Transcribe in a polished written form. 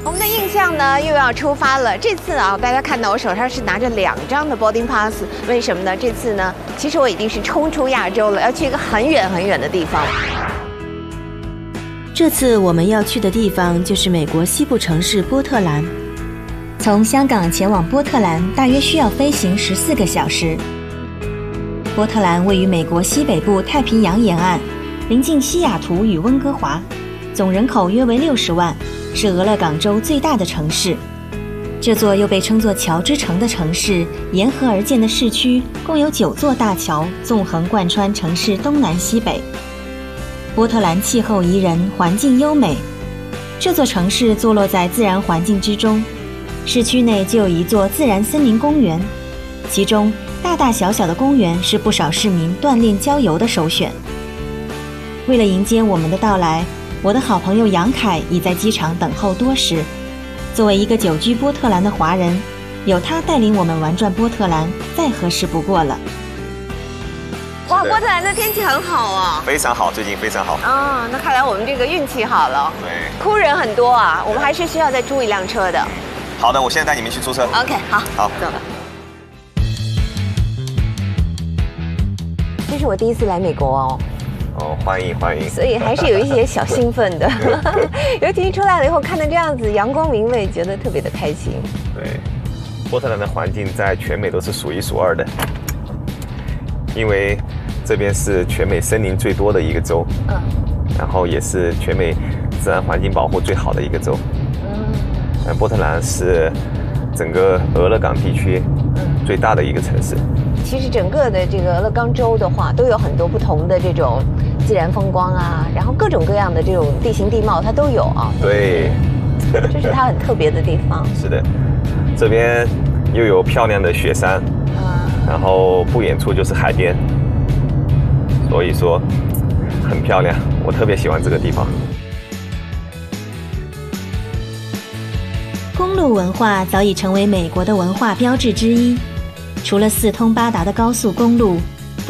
我们的印象呢又要出发了。这次啊，大家看到我手上是拿着2张的 boarding pass， 为什么呢？这次呢，其实我已经是冲出亚洲了，要去一个很远很远的地方。 这次我们要去的地方就是美国西部城市波特兰。从香港前往波特兰大约需要飞行14个小时。波特兰位于美国西北部太平洋沿岸，临近西雅图与温哥华，总人口约为60万。是俄勒冈州最大的城市，这座又被称作桥之城的城市，沿河而建的市区共有9座大桥，纵横贯穿城市东南西北。波特兰气候宜人，环境优美。这座城市坐落在自然环境之中，市区内就有一座自然森林公园，其中大大小小的公园是不少市民锻炼郊游的首选。为了迎接我们的到来，我的好朋友杨凯已在机场等候多时。作为一个久居波特兰的华人，有他带领我们玩转波特兰，再合适不过了。 哇，波特兰的天气很好啊， 非常好，最近非常好。 啊，那看来我们这个运气好了。 对， 哭人很多啊，我们还是需要再租一辆车的。 好的，我现在带你们去租车。 OK， 好， 好， 走了。这是我第一次来美国哦。 哦，欢迎欢迎。 所以还是有一些小兴奋的，尤其出来了以后看到这样子阳光明媚，觉得特别的开心。 对，波特兰的环境在全美都是数一数二的，因为这边是全美森林最多的一个州，然后也是全美自然环境保护最好的一个州。波特兰是整个俄勒冈地区最大的一个城市。 其实整个的这个俄勒冈州的话，都有很多不同的这种自然风光啊，然后各种各样的这种地形地貌它都有啊。 对， 这是它很特别的地方。 是的，这边又有漂亮的雪山，然后不远处就是海边，所以说很漂亮，我特别喜欢这个地方。 公路文化早已成为美国的文化标志之一。除了4通8达的高速公路，